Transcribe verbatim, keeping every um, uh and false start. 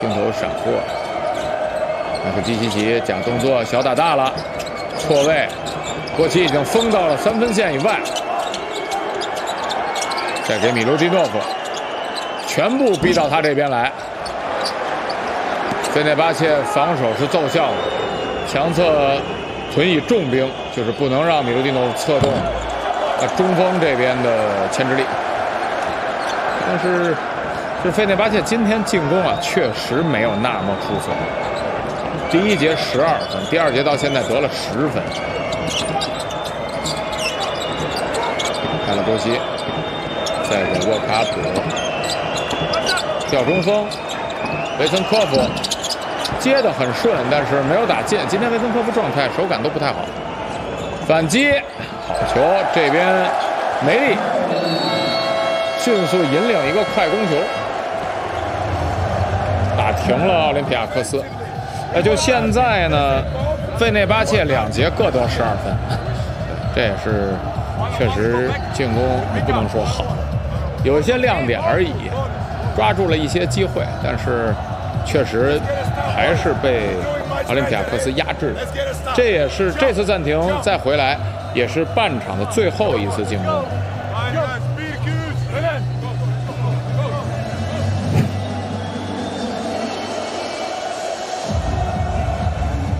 镜头闪过，那个基奇奇假动作小打大了，错位，过期已经封到了三分线以外。再给米卢蒂诺夫，全部逼到他这边来。费内巴切防守是奏效的，强侧屯以重兵，就是不能让米卢蒂诺夫策动啊中锋这边的牵制力。但是。 这费内巴切今天进攻啊，确实没有那么出色。第一节十二分，第二节到现在得了十分。开了波西，再给沃卡普，吊中锋，维森科夫接得很顺，但是没有打进。今天维森科夫状态手感都不太好。反击，好球，这边梅利迅速引领一个快攻球。 打停了奥林匹亚科斯，那就现在呢，费内巴切两节各得十二分，这也是确实进攻也不能说好，有一些亮点而已，抓住了一些机会，但是确实还是被奥林匹亚科斯压制。这也是这次暂停再回来，也是半场的最后一次进攻。